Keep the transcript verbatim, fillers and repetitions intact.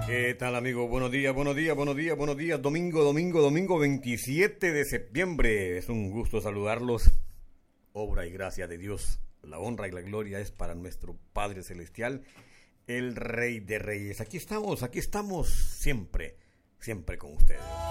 ¿Qué tal, amigo? Buenos días, buenos días, buenos días, buenos días. Domingo, domingo, domingo veintisiete de septiembre. Es un gusto saludarlos. Obra y gracia de Dios. La honra y la gloria es para nuestro Padre Celestial, el Rey de Reyes. Aquí estamos, aquí estamos siempre, siempre con ustedes.